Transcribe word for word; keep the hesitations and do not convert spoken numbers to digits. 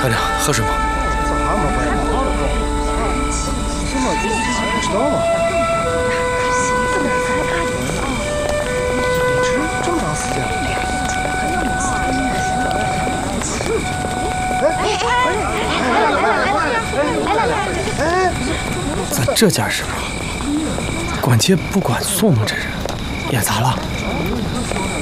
团长，喝什么？ 这还没白呢。什么？不知道吗？一直这么长时间了。哎， 咱这家是吧？关键不管送的这人，也咋了？